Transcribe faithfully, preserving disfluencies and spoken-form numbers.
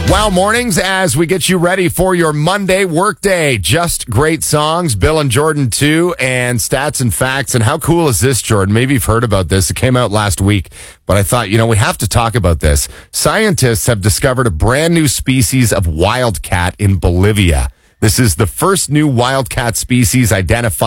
Wow mornings as we get you ready for your Monday workday. Just great songs, Bill and Jordan too, and stats and facts. And how cool is this, Jordan? Maybe you've heard about this. It came out last week, but I thought, you know, we have to talk about this. Scientists have discovered a brand new species of wildcat in Bolivia. This is the first new wildcat species identified